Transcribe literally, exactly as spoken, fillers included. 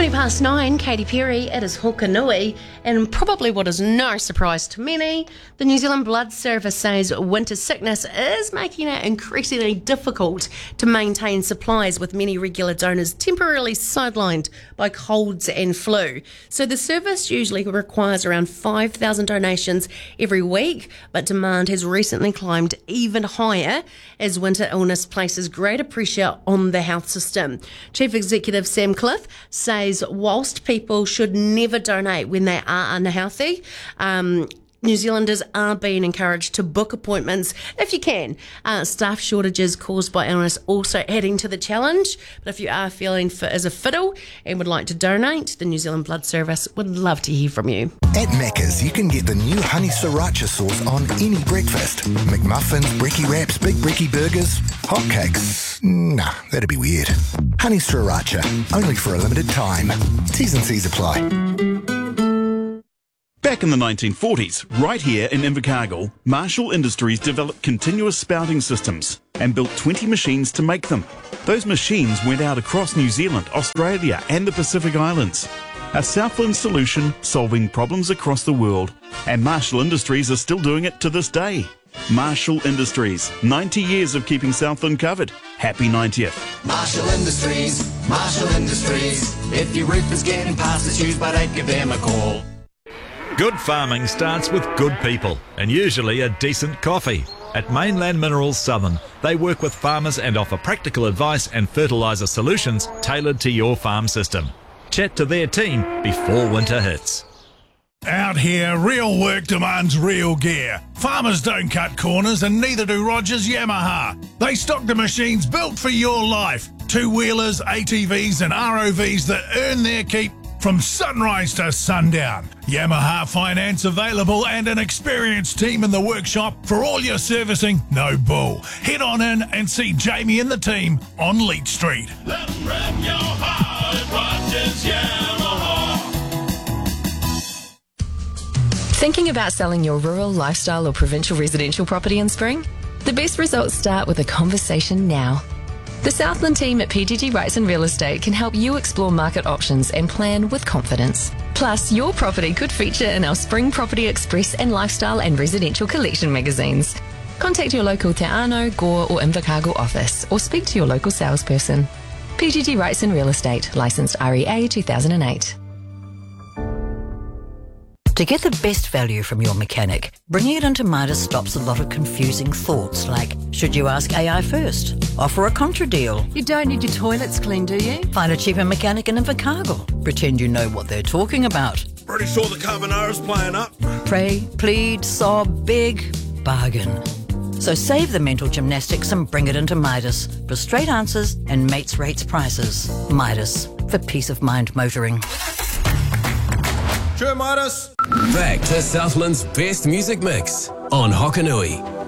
twenty past nine, Katy Perry, it is Hokanui, and probably what is no surprise to many, the New Zealand Blood Service says winter sickness is making it increasingly difficult to maintain supplies, with many regular donors temporarily sidelined by colds and flu. So the service usually requires around five thousand donations every week, but demand has recently climbed even higher as winter illness places greater pressure on the health system. Chief Executive Sam Cliff says whilst people should never donate when they are unhealthy, um, New Zealanders are being encouraged to book appointments if you can. Uh, staff shortages caused by illness also adding to the challenge. But if you are feeling fit as a fiddle and would like to donate, the New Zealand Blood Service would love to hear from you. At Macca's, you can get the new honey sriracha sauce on any breakfast. McMuffins, brekkie wraps, big brekkie burgers, hotcakes. Nah, that'd be weird. Honey sriracha, only for a limited time. T's and C's apply. Back in the nineteen forties, right here in Invercargill, Marshall Industries developed continuous spouting systems and built twenty machines to make them. Those machines went out across New Zealand, Australia and the Pacific Islands. A Southland solution solving problems across the world. And Marshall Industries are still doing it to this day. Marshall Industries, ninety years of keeping Southland covered. Happy ninetieth. Marshall Industries, Marshall Industries. If your roof is getting past its use, but I'd give them a call. Good farming starts with good people and usually a decent coffee. At Mainland Minerals Southern, they work with farmers and offer practical advice and fertiliser solutions tailored to your farm system. Chat to their team before winter hits. Out here, real work demands real gear. Farmers don't cut corners and neither do Rogers Yamaha. They stock the machines built for your life. Two-wheelers, A T Vs and R O Vs that earn their keep from sunrise to sundown. Yamaha finance available and an experienced team in the workshop for all your servicing, no bull. Head on in and see Jamie and the team on Leach Street. Let 'em rev your heart at Rogers Yamaha. Thinking about selling your rural, lifestyle or provincial residential property in spring? The best results start with a conversation now. The Southland team at P G G Wrightson and Real Estate can help you explore market options and plan with confidence. Plus, your property could feature in our Spring Property Express and Lifestyle and Residential Collection magazines. Contact your local Te Anau, Gore or Invercargill office or speak to your local salesperson. P G G Wrightson and Real Estate, licensed R E A two thousand eight. To get the best value from your mechanic, bringing it into Midas stops a lot of confusing thoughts like, should you ask A I first? Offer a contra deal. You don't need your toilets cleaned, do you? Find a cheaper mechanic in Invercargill. Pretend you know what they're talking about. Pretty sure the carbonara's playing up. Pray, plead, sob, big, bargain. So save the mental gymnastics and bring it into Midas for straight answers and mates rates prices. Midas, for peace of mind motoring. Sure, Midas. Back to Southland's best music mix on Hokanui.